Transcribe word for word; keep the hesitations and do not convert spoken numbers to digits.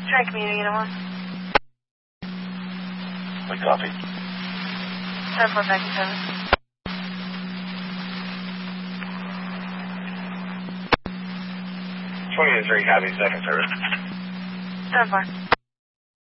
Try commuting in one. We copy. seven four five seven. twenty-three, copy, second service. seven four.